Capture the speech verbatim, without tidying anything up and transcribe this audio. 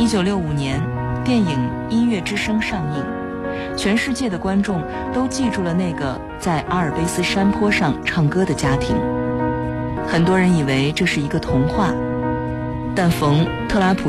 一九六五年，电影《音乐之声》上映，全世界的观众都记住了那个在阿尔卑斯山坡上唱歌的家庭。很多人以为这是一个童话，但冯特拉普